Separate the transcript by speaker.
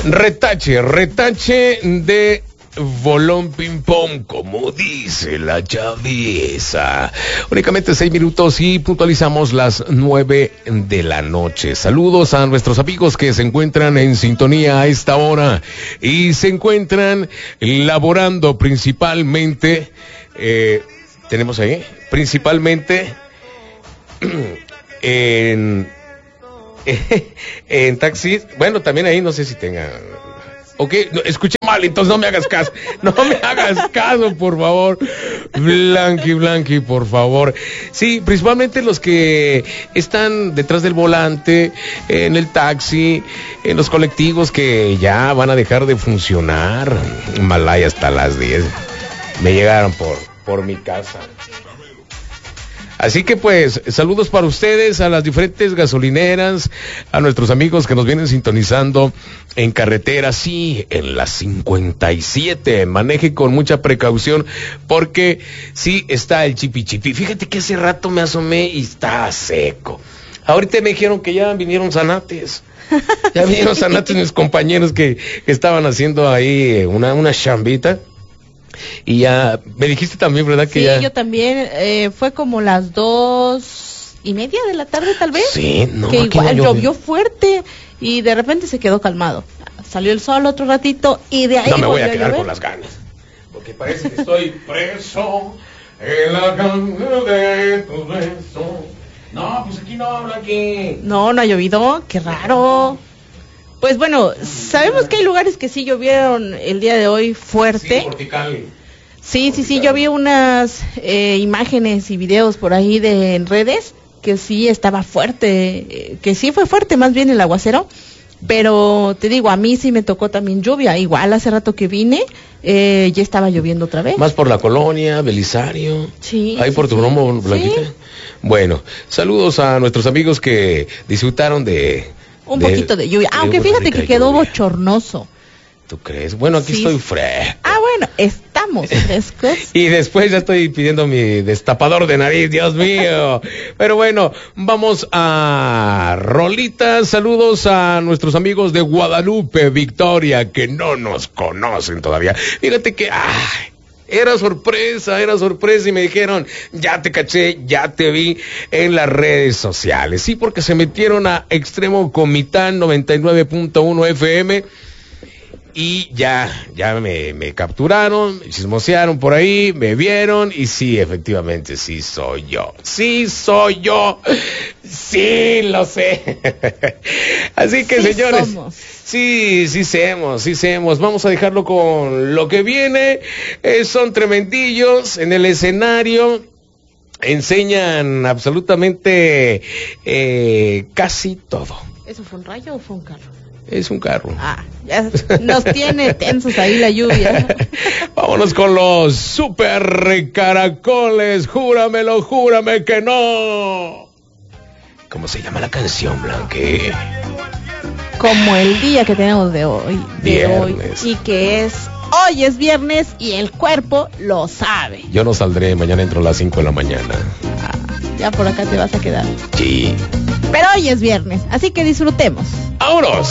Speaker 1: Retache de bolón ping pong, como dice la chaviesa. Únicamente 6 minutos y puntualizamos las 9 de la noche. Saludos a nuestros amigos que se encuentran en sintonía a esta hora y se encuentran laborando principalmente, tenemos ahí, principalmente en taxis. Bueno, también ahí no sé si tengan. Ok, no, escuché mal, entonces no me hagas caso. No me hagas caso, por favor. Blanqui, por favor. Sí, principalmente los que están detrás del volante, en el taxi, en los colectivos que ya van a dejar de funcionar. Malaya hasta las 10. Me llegaron por mi casa. Así que pues, saludos para ustedes, a las diferentes gasolineras, a nuestros amigos que nos vienen sintonizando en carretera, sí, en la 57, maneje con mucha precaución, porque sí está el chipi. Fíjate que hace rato me asomé y está seco. Ahorita me dijeron que ya vinieron zanates. Ya vinieron zanates mis compañeros que estaban haciendo ahí una chambita. Y ya, me dijiste también, ¿verdad? Que
Speaker 2: sí,
Speaker 1: ya...
Speaker 2: yo también, fue como las 2:30 de la tarde tal vez.
Speaker 1: Sí, no,
Speaker 2: que igual
Speaker 1: no
Speaker 2: llovió fuerte y de repente se quedó calmado. Salió el sol otro ratito y de ahí
Speaker 1: no me voy a quedar
Speaker 2: llover.
Speaker 1: con las ganas, porque parece que estoy preso en la cama de tus besos. No, pues aquí no, Blanqui.
Speaker 2: No ha llovido, qué raro. Pues bueno, sabemos que hay lugares que sí llovieron el día de hoy fuerte.
Speaker 1: Sí, Portical.
Speaker 2: Sí, yo vi unas imágenes y videos por ahí en redes que sí estaba fuerte, que sí fue fuerte más bien el aguacero, pero te digo, a mí sí me tocó también lluvia, igual hace rato que vine, ya estaba lloviendo otra vez.
Speaker 1: Más por la colonia, Belisario.
Speaker 2: Sí.
Speaker 1: Ahí por tu rumbo, Blanquita. Sí. Bueno, saludos a nuestros amigos que disfrutaron de...
Speaker 2: Un poquito de lluvia, aunque fíjate que quedó bochornoso.
Speaker 1: ¿Tú crees? Bueno, aquí estoy fresco.
Speaker 2: Ah, bueno, estamos frescos.
Speaker 1: Y después ya estoy pidiendo mi destapador de nariz, Dios mío. Pero bueno, vamos a rolitas. Saludos a nuestros amigos de Guadalupe, Victoria, que no nos conocen todavía. Fíjate que... Era sorpresa y me dijeron, ya te caché, ya te vi en las redes sociales. Sí, porque se metieron a Extremo Comitán 99.1 FM y ya me capturaron, me chismosearon por ahí, me vieron y sí, efectivamente, sí soy yo, sí lo sé. Así que sí, señores, somos. Sí semos. Vamos a dejarlo con lo que viene. Son tremendillos en el escenario. Enseñan absolutamente casi todo.
Speaker 2: ¿Eso fue un rayo o fue un carro?
Speaker 1: Es un carro.
Speaker 2: Ya nos tiene tensos ahí la lluvia.
Speaker 1: Vámonos con los super caracoles. Júrame que no. ¿Cómo se llama la canción, Blanqui?
Speaker 2: Como el día que tenemos de hoy.
Speaker 1: Viernes.
Speaker 2: Y que hoy es viernes y el cuerpo lo sabe.
Speaker 1: Yo no saldré, mañana entro a las 5 de la mañana.
Speaker 2: Ya por acá te vas a quedar.
Speaker 1: Sí.
Speaker 2: Pero hoy es viernes, así que disfrutemos.
Speaker 1: ¡Vámonos!